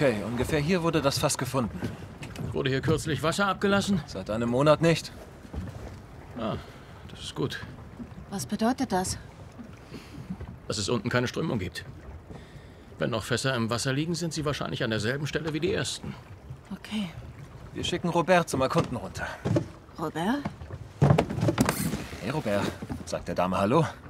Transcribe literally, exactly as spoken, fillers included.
Okay, ungefähr hier wurde das Fass gefunden. Wurde hier kürzlich Wasser abgelassen? Seit einem Monat nicht. Ah, das ist gut. Was bedeutet das? Dass es unten keine Strömung gibt. Wenn noch Fässer im Wasser liegen, sind sie wahrscheinlich an derselben Stelle wie die ersten. Okay. Wir schicken Robert zum Erkunden runter. Robert? Hey Robert, sagt der Dame Hallo?